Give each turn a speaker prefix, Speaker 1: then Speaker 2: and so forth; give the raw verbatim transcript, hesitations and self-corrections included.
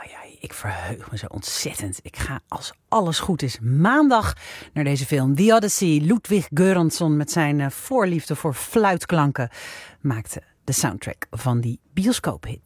Speaker 1: ai, ai, ik verheug me zo ontzettend. Ik ga, als alles goed is, maandag naar deze film. The Odyssey. Ludwig Göransson met zijn uh, voorliefde voor fluitklanken maakte de soundtrack van die bioscoophit.